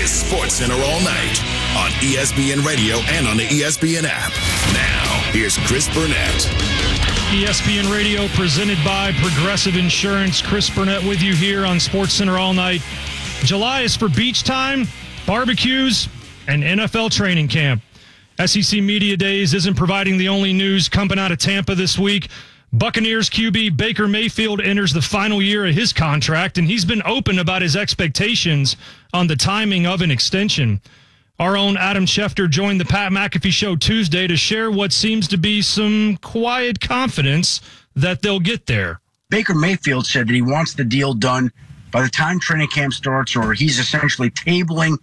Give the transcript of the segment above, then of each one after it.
is SportsCenter All Night on ESPN Radio and on the ESPN app. Now, here's Chris Burnett. ESPN Radio presented by Progressive Insurance. Chris Burnett with you here on SportsCenter All Night. July is for beach time, barbecues, and NFL training camp. SEC Media Days isn't providing the only news coming out of Tampa this week. Buccaneers QB Baker Mayfield enters the final year of his contract, and he's been open about his expectations on the timing of an extension. Our own Adam Schefter joined the Pat McAfee Show Tuesday to share what seems to be some quiet confidence that they'll get there. Baker Mayfield said that he wants the deal done by the time training camp starts, or he's essentially tabling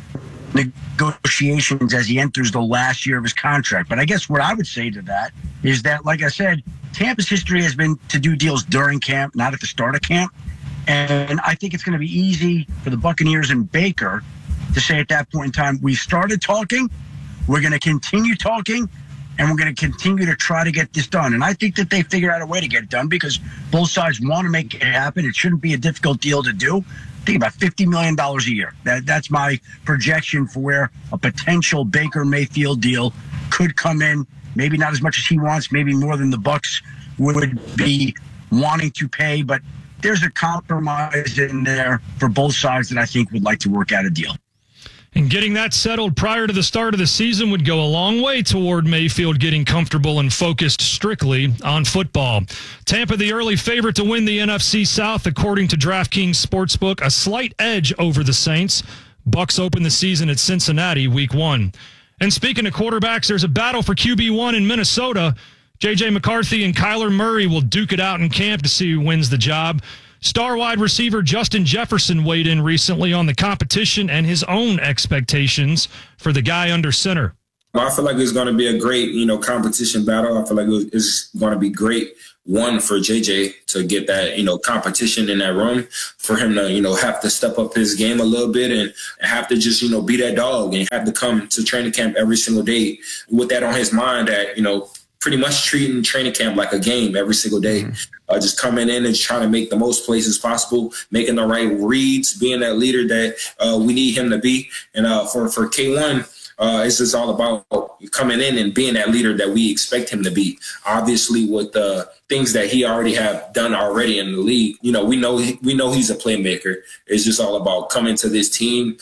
negotiations as he enters the last year of his contract. But I guess what I would say to that is that, like I said, Tampa's history has been to do deals during camp, not at the start of camp. And I think it's going to be easy for the Buccaneers and Baker to say at that point in time, we started talking, we're going to continue talking, and we're going to continue to try to get this done. And I think that they figured out a way to get it done because both sides want to make it happen. It shouldn't be a difficult deal to do. Think about $50 million a year. That's my projection for where a potential Baker Mayfield deal could come in. Maybe not as much as he wants, maybe more than the Bucs would be wanting to pay. But there's a compromise in there for both sides that I think would like to work out a deal. And getting that settled prior to the start of the season would go a long way toward Mayfield getting comfortable and focused strictly on football. Tampa, the early favorite to win the NFC South, according to DraftKings Sportsbook, a slight edge over the Saints. Bucs open the season at Cincinnati Week 1. And speaking of quarterbacks, there's a battle for QB1 in Minnesota. J.J. McCarthy and Kyler Murray will duke it out in camp to see who wins the job. Star wide receiver Justin Jefferson weighed in recently on the competition and his own expectations for the guy under center. I feel like it's going to be a great, competition battle. I feel like it's going to be great, one, for JJ to get that, competition in that room, for him to, have to step up his game a little bit and have to just, be that dog and have to come to training camp every single day with that on his mind that, pretty much treating training camp like a game every single day. Just coming in and trying to make the most plays as possible, making the right reads, being that leader that we need him to be. And for K1, it's just all about coming in and being that leader that we expect him to be. Obviously, with the things that he already have done already in the league, we know he's a playmaker. It's just all about coming to this team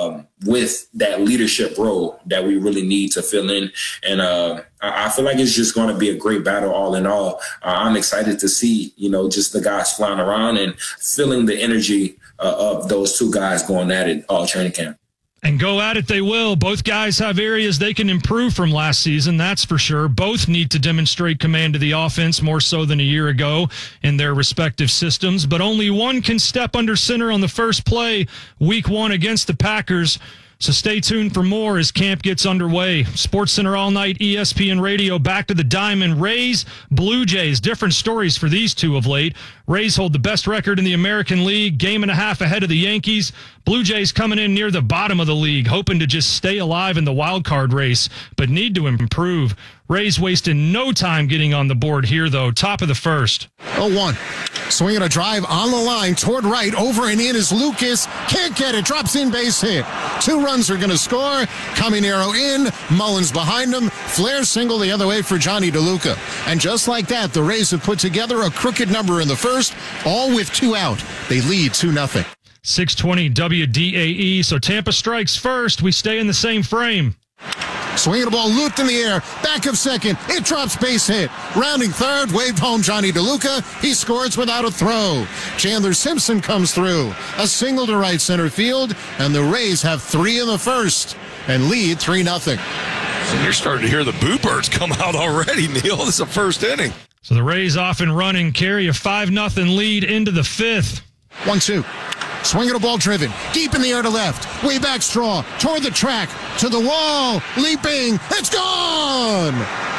with that leadership role that we really need to fill in. And I feel like it's just going to be a great battle all in all. I'm excited to see, just the guys flying around and feeling the energy of those two guys going at it all training camp. And go at it they will. Both guys have areas they can improve from last season, that's for sure. Both need to demonstrate command of the offense more so than a year ago in their respective systems. But only one can step under center on the first play Week 1 against the Packers. So stay tuned for more as camp gets underway. SportsCenter All Night, ESPN Radio, back to the diamond. Rays, Blue Jays, different stories for these two of late. Rays hold the best record in the American League, game and a half ahead of the Yankees. Blue Jays coming in near the bottom of the league, hoping to just stay alive in the wild card race, but need to improve. Rays wasting no time getting on the board here, though. Top of the first. 0-1. Swinging a drive on the line toward right. Over and in is Lucas. Can't get it. Drops in, base hit. 2 runs are going to score. Caminero in. Mullins behind him. Flair single the other way for Johnny DeLuca. And just like that, the Rays have put together a crooked number in the first, all with 2 out. They lead 2-0. 620 WDAE. So Tampa strikes first. We stay in the same frame. Swinging the ball looped in the air. Back of second. It drops, base hit. Rounding third. Waved home Johnny DeLuca. He scores without a throw. Chandler Simpson comes through. A single to right center field. And the Rays have 3 in the first and lead 3-0. So you're starting to hear the Boo Birds come out already, Neil. This is the first inning. So the Rays off and running, carry a 5-0 lead into the 5th. 1-2. Swinging a ball driven. Deep in the air to left. Way back Straw. Toward the track. To the wall. Leaping. It's gone!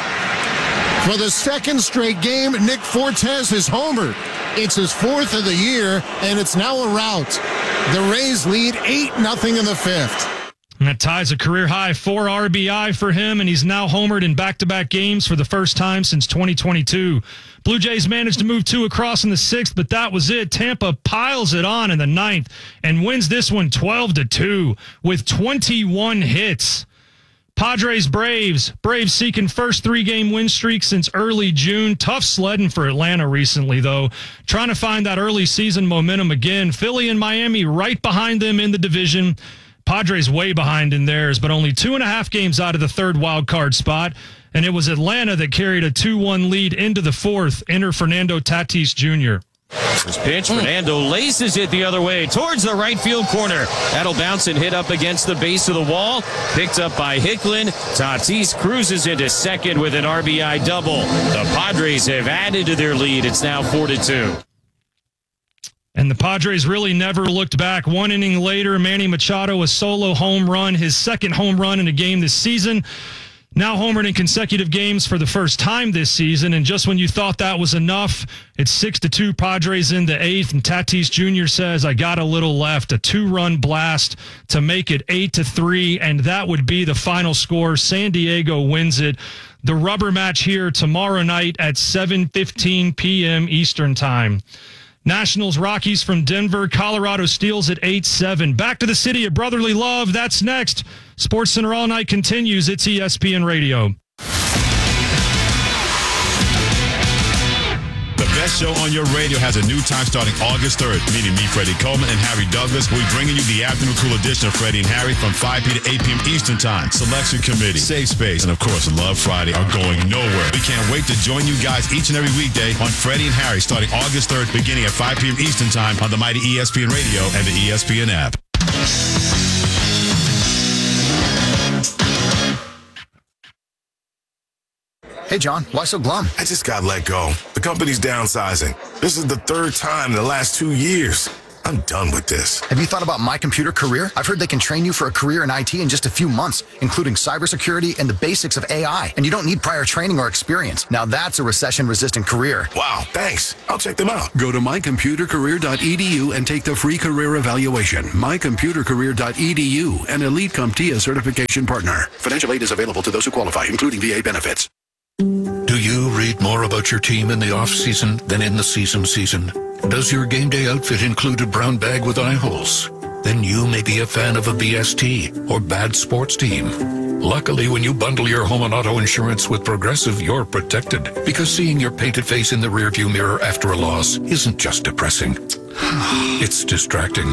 For the second straight game, Nick Fortes has homered. It's his 4th of the year, and it's now a rout. The Rays lead 8-0 in the 5th. And that ties a career-high 4 RBI for him, and he's now homered in back-to-back games for the first time since 2022. Blue Jays managed to move 2 across in the 6th, but that was it. Tampa piles it on in the 9th and wins this one 12-2 with 21 hits. Padres-Braves. Braves seeking first 3-game win streak since early June. Tough sledding for Atlanta recently, though. Trying to find that early season momentum again. Philly and Miami right behind them in the division. Padres way behind in theirs, but only 2.5 games out of the 3rd wild card spot. And it was Atlanta that carried a 2-1 lead into the 4th. Enter Fernando Tatis Jr. This pitch, Fernando laces it the other way towards the right field corner. That'll bounce and hit up against the base of the wall. Picked up by Hicklin. Tatis cruises into second with an RBI double. The Padres have added to their lead. It's now 4-2. And the Padres really never looked back. 1 inning later, Manny Machado, a solo home run, his 2nd home run in a game this season. Now homered in consecutive games for the first time this season. And just when you thought that was enough, it's 6-2 Padres in the 8th. And Tatis Jr. says, I got a little left. A 2-run blast to make it 8-3. And that would be the final score. San Diego wins it. The rubber match here tomorrow night at 7:15 p.m. Eastern Time. Nationals Rockies from Denver. Colorado steals at 8-7. Back to the city of brotherly love. That's next. Sports Center All Night continues. It's ESPN Radio. The best show on your radio has a new time starting August 3rd. Meeting me, Freddie Coleman, and Harry Douglas. We'll be bringing you the afternoon cool edition of Freddie and Harry from 5 p. to 8 p.m. Eastern Time. Selection Committee, Safe Space, and of course, Love Friday are going nowhere. We can't wait to join you guys each and every weekday on Freddie and Harry starting August 3rd, beginning at 5 p.m. Eastern Time on the mighty ESPN Radio and the ESPN app. Hey, John, why so glum? I just got let go. The company's downsizing. This is the 3rd time in the last 2 years. I'm done with this. Have you thought about My Computer Career? I've heard they can train you for a career in IT in just a few months, including cybersecurity and the basics of AI. And you don't need prior training or experience. Now that's a recession-resistant career. Wow, thanks. I'll check them out. Go to mycomputercareer.edu and take the free career evaluation. Mycomputercareer.edu, an Elite CompTIA certification partner. Financial aid is available to those who qualify, including VA benefits. Do you read more about your team in the off-season than in the season? Does your game day outfit include a brown bag with eye holes? Then you may be a fan of a BST or bad sports team. Luckily, when you bundle your home and auto insurance with Progressive, you're protected. Because seeing your painted face in the rearview mirror after a loss isn't just depressing. It's distracting.